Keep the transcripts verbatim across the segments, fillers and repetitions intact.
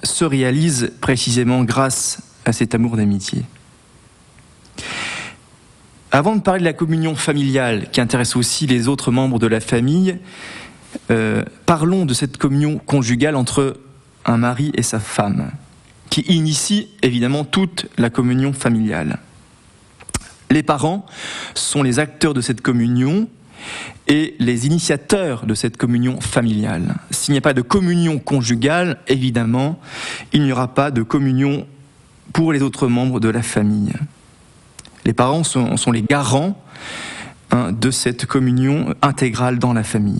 se réalise précisément grâce à cet amour d'amitié. Avant de parler de la communion familiale, qui intéresse aussi les autres membres de la famille, euh, parlons de cette communion conjugale entre un mari et sa femme, qui initie évidemment toute la communion familiale. Les parents sont les acteurs de cette communion et les initiateurs de cette communion familiale. S'il n'y a pas de communion conjugale, évidemment, il n'y aura pas de communion pour les autres membres de la famille. Les parents sont, sont les garants hein, de cette communion intégrale dans la famille.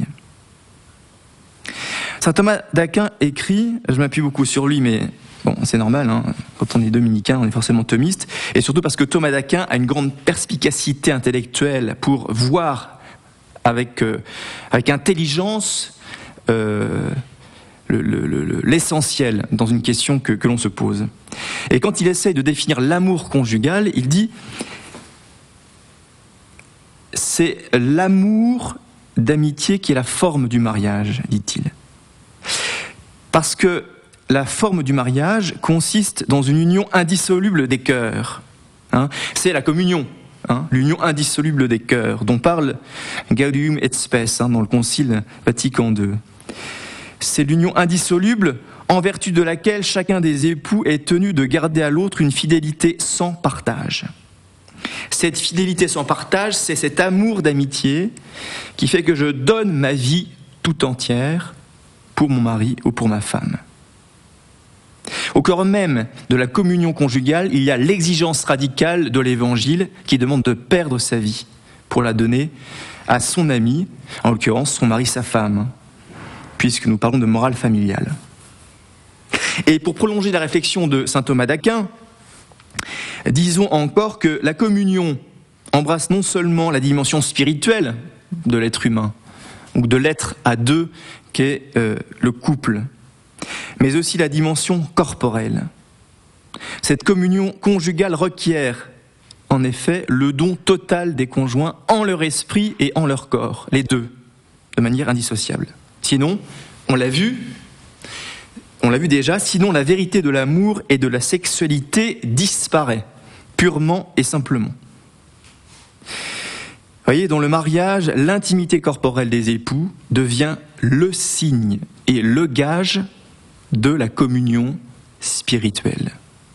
Saint Thomas d'Aquin écrit, je m'appuie beaucoup sur lui, mais bon, c'est normal, hein, quand on est dominicain, on est forcément thomiste, et surtout parce que Thomas d'Aquin a une grande perspicacité intellectuelle pour voir avec, euh, avec intelligence euh, le, le, le, l'essentiel dans une question que, que l'on se pose. Et quand il essaye de définir l'amour conjugal, il dit « c'est l'amour d'amitié qui est la forme du mariage », dit-il. Parce que la forme du mariage consiste dans une union indissoluble des cœurs. Hein, c'est la communion, hein, l'union indissoluble des cœurs, dont parle Gaudium et Spes hein, dans le Concile Vatican deux. C'est l'union indissoluble en vertu de laquelle chacun des époux est tenu de garder à l'autre une fidélité sans partage. Cette fidélité sans partage, c'est cet amour d'amitié qui fait que je donne ma vie tout entière pour mon mari ou pour ma femme. Au cœur même de la communion conjugale, il y a l'exigence radicale de l'Évangile qui demande de perdre sa vie pour la donner à son ami, en l'occurrence son mari, sa femme, puisque nous parlons de morale familiale. Et pour prolonger la réflexion de saint Thomas d'Aquin, disons encore que la communion embrasse non seulement la dimension spirituelle de l'être humain, ou de l'être à deux qu'est euh, le couple, mais aussi la dimension corporelle. Cette communion conjugale requiert en effet le don total des conjoints en leur esprit et en leur corps, les deux, de manière indissociable. Sinon, on l'a vu, on l'a vu déjà, sinon la vérité de l'amour et de la sexualité disparaît, purement et simplement. Vous voyez, dans le mariage, l'intimité corporelle des époux devient le signe et le gage de la communion spirituelle.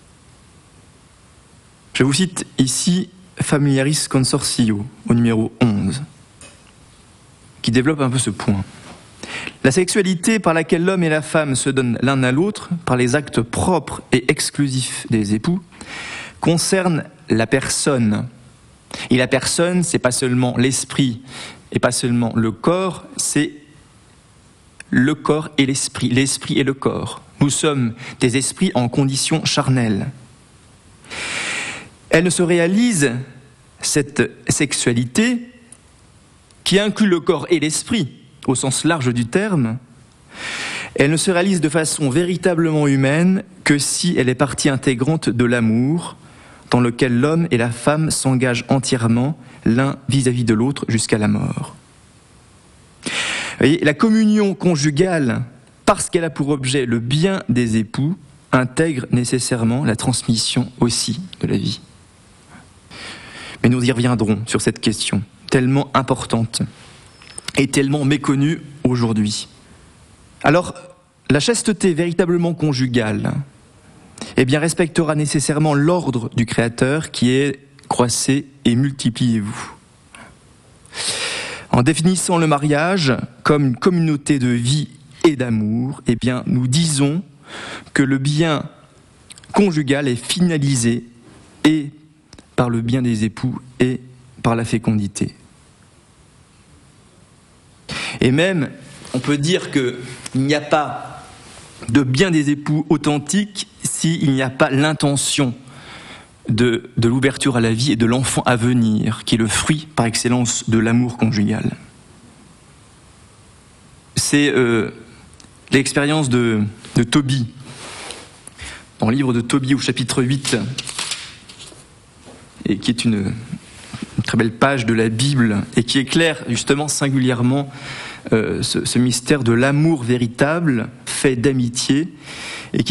Je vous cite ici Familiaris Consortio, au numéro onze, qui développe un peu ce point. La sexualité par laquelle l'homme et la femme se donnent l'un à l'autre, par les actes propres et exclusifs des époux, concerne la personne. Et la personne, c'est pas seulement l'esprit et pas seulement le corps, c'est le corps et l'esprit, l'esprit et le corps. Nous sommes des esprits en condition charnelle. Elle ne se réalise, cette sexualité, qui inclut le corps et l'esprit, au sens large du terme, elle ne se réalise de façon véritablement humaine que si elle est partie intégrante de l'amour, dans lequel l'homme et la femme s'engagent entièrement l'un vis-à-vis de l'autre jusqu'à la mort. Vous voyez, la communion conjugale, parce qu'elle a pour objet le bien des époux, intègre nécessairement la transmission aussi de la vie. Mais nous y reviendrons sur cette question, tellement importante et tellement méconnue aujourd'hui. Alors, la chasteté véritablement conjugale, eh bien, respectera nécessairement l'ordre du Créateur qui est « croissez et multipliez-vous ». En définissant le mariage comme une communauté de vie et d'amour, eh bien, nous disons que le bien conjugal est finalisé et par le bien des époux et par la fécondité. Et même, on peut dire qu'il n'y a pas de bien des époux authentique s'il n'y a pas l'intention de, de l'ouverture à la vie et de l'enfant à venir, qui est le fruit par excellence de l'amour conjugal. C'est euh, l'expérience de, de Tobie, dans le livre de Tobie au chapitre huit, et qui est une, une très belle page de la Bible, et qui éclaire justement singulièrement euh, ce, ce mystère de l'amour véritable, fait d'amitié,